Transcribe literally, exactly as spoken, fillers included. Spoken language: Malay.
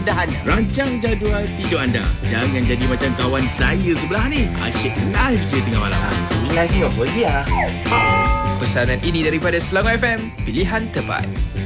Dah anda. Rancang jadual tidur anda. Jangan jadi macam kawan saya sebelah ni. Asyik live je tengah malam. Aku live ni apa Zia? Pesanan ini daripada Selangor F M, pilihan terbaik.